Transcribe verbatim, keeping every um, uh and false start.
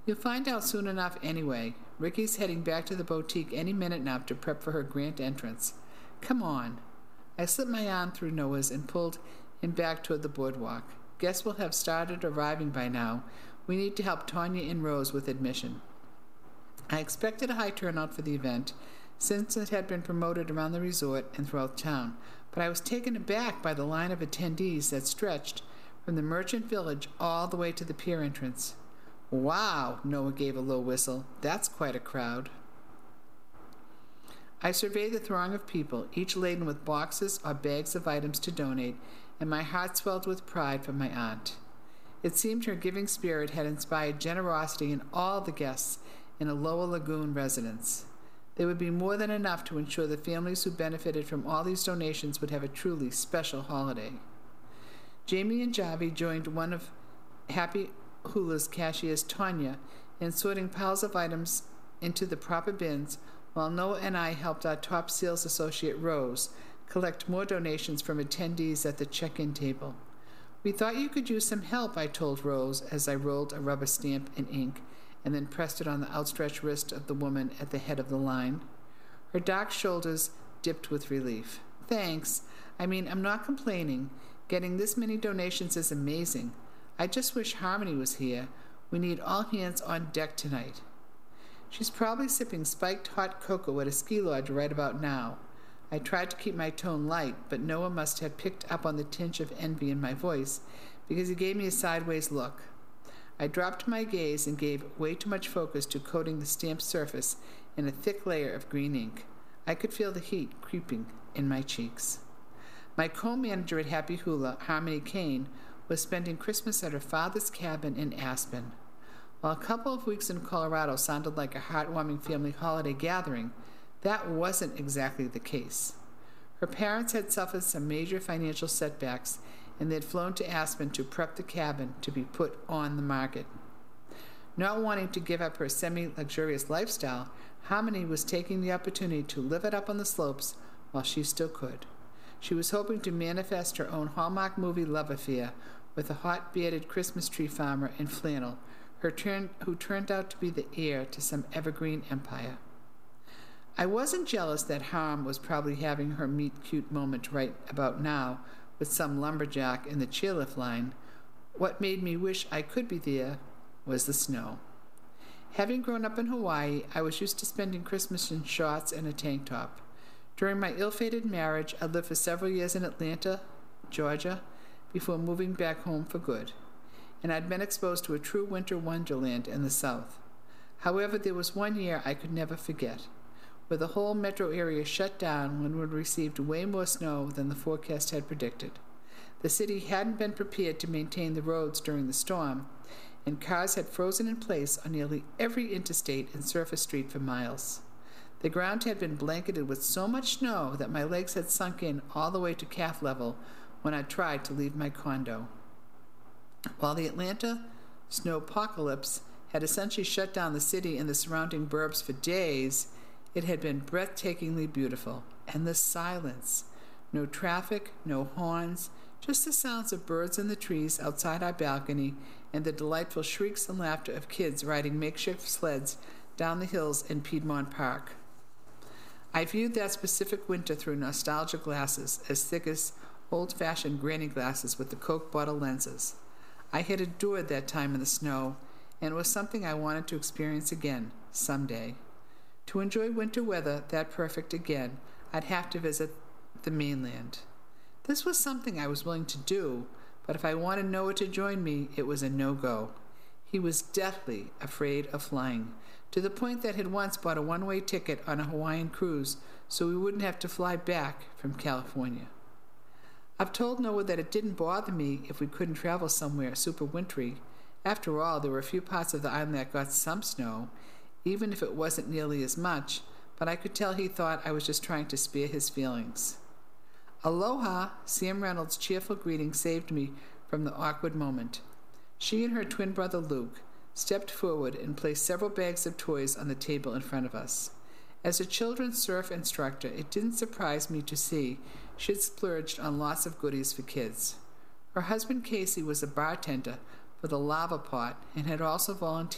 You'll find out soon enough anyway. Ricky's heading back to the boutique any minute now to prep for her grand entrance. Come on. I slipped my arm through Noah's and pulled him back toward the boardwalk. Guess we'll have started arriving by now. We need to help Tanya and Rose with admission. I expected a high turnout for the event, since it had been promoted around the resort and throughout town, but I was taken aback by the line of attendees that stretched from the merchant village all the way to the pier entrance. Wow, Noah gave a low whistle. That's quite a crowd. I surveyed the throng of people, each laden with boxes or bags of items to donate, and my heart swelled with pride for my aunt. It seemed her giving spirit had inspired generosity in all the guests in a Lower Lagoon residence. There would be more than enough to ensure the families who benefited from all these donations would have a truly special holiday. Jamie and Javi joined one of Happy Hula's cashiers, Tanya, in sorting piles of items into the proper bins, while Noah and I helped our top sales associate, Rose, collect more donations from attendees at the check-in table. We thought you could use some help, I told Rose as I rolled a rubber stamp in ink and then pressed it on the outstretched wrist of the woman at the head of the line. Her dark shoulders dipped with relief. Thanks. I mean, I'm not complaining. Getting this many donations is amazing. I just wish Harmony was here. We need all hands on deck tonight. She's probably sipping spiked hot cocoa at a ski lodge right about now. I tried to keep my tone light, but Noah must have picked up on the tinge of envy in my voice, because he gave me a sideways look. I dropped my gaze and gave way too much focus to coating the stamped surface in a thick layer of green ink. I could feel the heat creeping in my cheeks. My co-manager at Happy Hula, Harmony Kane, was spending Christmas at her father's cabin in Aspen. While a couple of weeks in Colorado sounded like a heartwarming family holiday gathering, that wasn't exactly the case. Her parents had suffered some major financial setbacks, and they had flown to Aspen to prep the cabin to be put on the market. Not wanting to give up her semi-luxurious lifestyle, Harmony was taking the opportunity to live it up on the slopes while she still could. She was hoping to manifest her own Hallmark movie love affair with a hot-bearded Christmas tree farmer in flannel, her turn, who turned out to be the heir to some evergreen empire. I wasn't jealous that Harm was probably having her meet-cute moment right about now with some lumberjack in the chairlift line. What made me wish I could be there was the snow. Having grown up in Hawaii, I was used to spending Christmas in shorts and a tank top. During my ill-fated marriage, I lived for several years in Atlanta, Georgia, before moving back home for good, and I'd been exposed to a true winter wonderland in the South. However, there was one year I could never forget, where the whole metro area shut down when we received way more snow than the forecast had predicted. The city hadn't been prepared to maintain the roads during the storm, and cars had frozen in place on nearly every interstate and surface street for miles. The ground had been blanketed with so much snow that my legs had sunk in all the way to calf level when I tried to leave my condo. While the Atlanta snowpocalypse had essentially shut down the city and the surrounding burbs for days, it had been breathtakingly beautiful. And the silence. No traffic, no horns, just the sounds of birds in the trees outside our balcony and the delightful shrieks and laughter of kids riding makeshift sleds down the hills in Piedmont Park. I viewed that specific winter through nostalgia glasses as thick as old-fashioned granny glasses with the Coke bottle lenses. I had adored that time in the snow, and it was something I wanted to experience again, someday. To enjoy winter weather that perfect again, I'd have to visit the mainland. This was something I was willing to do, but if I wanted Noah to join me, it was a no-go. He was deathly afraid of flying, to the point that he'd once bought a one-way ticket on a Hawaiian cruise so we wouldn't have to fly back from California. I've told Noah that it didn't bother me if we couldn't travel somewhere super wintry. After all, there were a few parts of the island that got some snow, even if it wasn't nearly as much, but I could tell he thought I was just trying to spare his feelings. Aloha! Sam Reynolds' cheerful greeting saved me from the awkward moment. She and her twin brother Luke stepped forward and placed several bags of toys on the table in front of us. As a children's surf instructor, it didn't surprise me to see she'd splurged on lots of goodies for kids. Her husband Casey was a bartender for the Lava Pot and had also volunteered